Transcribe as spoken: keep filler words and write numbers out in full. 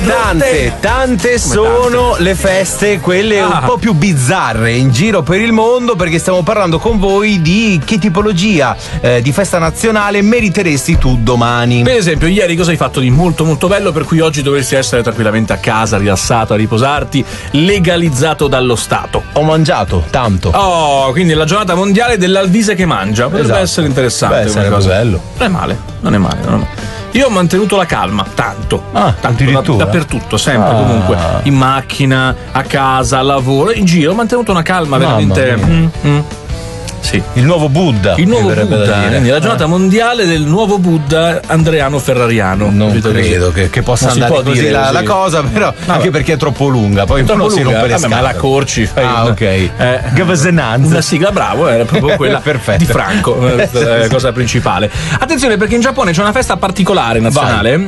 Tante, tante sono tante? le feste, quelle ah. un po' più bizzarre in giro per il mondo, perché stiamo parlando con voi di che tipologia eh, di festa nazionale meriteresti tu domani. Per esempio, ieri cosa hai fatto di molto molto bello per cui oggi dovresti essere tranquillamente a casa, rilassato, a riposarti, legalizzato dallo Stato? Ho mangiato tanto. Oh, quindi la giornata mondiale dell'Alvise che mangia. Potrebbe esatto. essere interessante. Beh, sarebbe bello. Non è male, non è male, non è male. Io ho mantenuto la calma, tanto, ah, tanto da, dappertutto, sempre, ah. comunque, in macchina, a casa, al lavoro, in giro, ho mantenuto una calma veramente. Mm, mm. Sì. Il nuovo Buddha. Il nuovo Buddha, quindi la giornata eh. mondiale del nuovo Buddha andreano ferrariano. Non credo che, che possa non andare così la, la cosa, però Vabbè. anche perché è troppo lunga, poi uno lunga. si rompe le scatole. Ma la corci fai ah, una, ok. Eh, una sigla, bravo, era proprio quella di Franco, eh, cosa principale. Attenzione, perché in Giappone c'è una festa particolare nazionale. Vai.